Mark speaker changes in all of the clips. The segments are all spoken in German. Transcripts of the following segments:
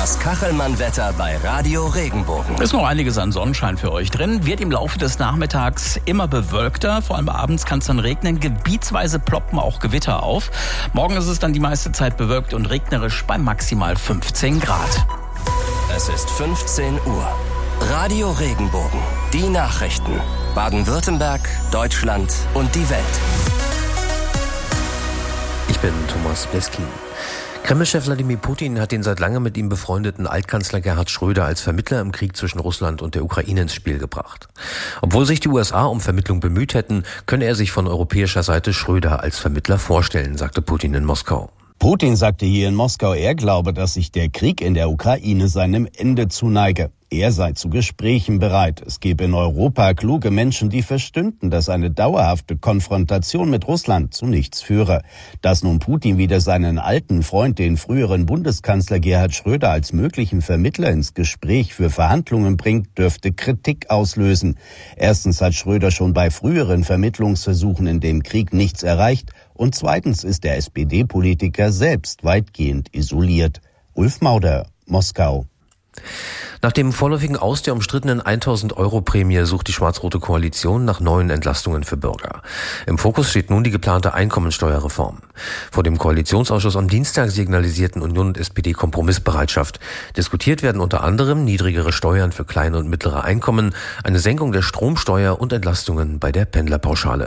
Speaker 1: Das Kachelmann-Wetter bei Radio Regenbogen.
Speaker 2: Ist noch einiges an Sonnenschein für euch drin. Wird im Laufe des Nachmittags immer bewölkter. Vor allem abends kann es dann regnen. Gebietsweise ploppen auch Gewitter auf. Morgen ist es dann die meiste Zeit bewölkt und regnerisch bei maximal 15 Grad.
Speaker 1: Es ist 15 Uhr. Radio Regenbogen. Die Nachrichten. Baden-Württemberg, Deutschland und die Welt.
Speaker 3: Ich bin Thomas Bleskin. Kreml-Chef Wladimir Putin hat den seit langem mit ihm befreundeten Altkanzler Gerhard Schröder als Vermittler im Krieg zwischen Russland und der Ukraine ins Spiel gebracht. Obwohl sich die USA um Vermittlung bemüht hätten, könne er sich von europäischer Seite Schröder als Vermittler vorstellen, sagte Putin in Moskau.
Speaker 4: Putin sagte hier in Moskau, er glaube, dass sich der Krieg in der Ukraine seinem Ende zuneige. Er sei zu Gesprächen bereit. Es gebe in Europa kluge Menschen, die verstünden, dass eine dauerhafte Konfrontation mit Russland zu nichts führe. Dass nun Putin wieder seinen alten Freund, den früheren Bundeskanzler Gerhard Schröder, als möglichen Vermittler ins Gespräch für Verhandlungen bringt, dürfte Kritik auslösen. Erstens hat Schröder schon bei früheren Vermittlungsversuchen in dem Krieg nichts erreicht. Und zweitens ist der SPD-Politiker selbst weitgehend isoliert. Ulf Mauder, Moskau.
Speaker 3: Nach dem vorläufigen Aus der umstrittenen 1.000-Euro-Prämie sucht die schwarz-rote Koalition nach neuen Entlastungen für Bürger. Im Fokus steht nun die geplante Einkommensteuerreform. Vor dem Koalitionsausschuss am Dienstag signalisierten Union und SPD Kompromissbereitschaft. Diskutiert werden unter anderem niedrigere Steuern für kleine und mittlere Einkommen, eine Senkung der Stromsteuer und Entlastungen bei der Pendlerpauschale.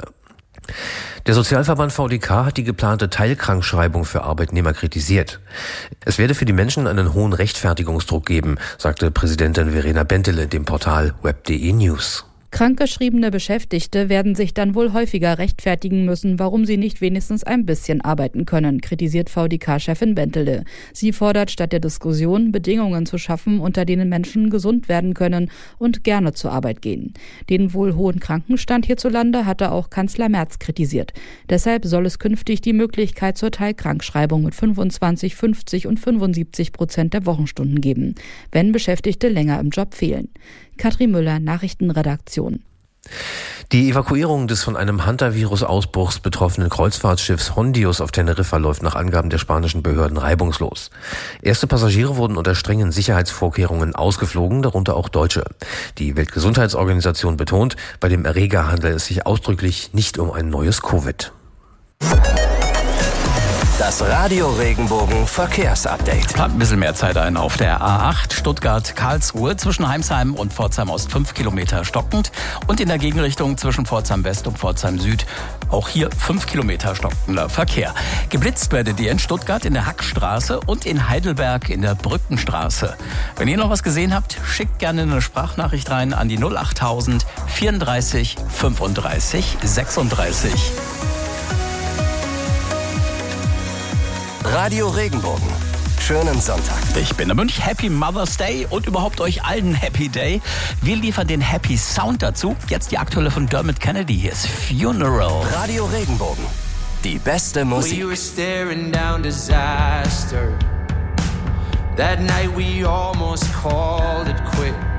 Speaker 3: Der Sozialverband VDK hat die geplante Teilkrankschreibung für Arbeitnehmer kritisiert. Es werde für die Menschen einen hohen Rechtfertigungsdruck geben, sagte Präsidentin Verena Bentele dem Portal web.de News.
Speaker 5: Krankgeschriebene Beschäftigte werden sich dann wohl häufiger rechtfertigen müssen, warum sie nicht wenigstens ein bisschen arbeiten können, kritisiert VDK-Chefin Bentele. Sie fordert statt der Diskussion, Bedingungen zu schaffen, unter denen Menschen gesund werden können und gerne zur Arbeit gehen. Den wohl hohen Krankenstand hierzulande hatte auch Kanzler Merz kritisiert. Deshalb soll es künftig die Möglichkeit zur Teilkrankschreibung mit 25, 50 und 75% der Wochenstunden geben, wenn Beschäftigte länger im Job fehlen. Katrin Müller, Nachrichtenredaktion.
Speaker 3: Die Evakuierung des von einem Hunter-Virus-Ausbruchs betroffenen Kreuzfahrtschiffs Hondius auf Teneriffa läuft nach Angaben der spanischen Behörden reibungslos. Erste Passagiere wurden unter strengen Sicherheitsvorkehrungen ausgeflogen, darunter auch Deutsche. Die Weltgesundheitsorganisation betont, bei dem Erreger handelt es sich ausdrücklich nicht um ein neues Covid.
Speaker 1: Das Radio Regenbogen Verkehrsupdate.
Speaker 2: Plant ein bisschen mehr Zeit ein auf der A8 Stuttgart-Karlsruhe zwischen Heimsheim und Pforzheim Ost 5 Kilometer stockend und in der Gegenrichtung zwischen Pforzheim West und Pforzheim Süd auch hier 5 Kilometer stockender Verkehr. Geblitzt werdet ihr in Stuttgart in der Hackstraße und in Heidelberg in der Brückenstraße. Wenn ihr noch was gesehen habt, schickt gerne eine Sprachnachricht rein an die 08000 34 35 36.
Speaker 1: Radio Regenbogen. Schönen Sonntag.
Speaker 2: Ich bin der Mönch. Happy Mother's Day und überhaupt euch allen Happy Day. Wir liefern den Happy Sound dazu. Jetzt die aktuelle von Dermot Kennedy. Hier ist Funeral.
Speaker 1: Radio Regenbogen. Die beste Musik.
Speaker 6: We were staring down disaster. That night we almost called it quits.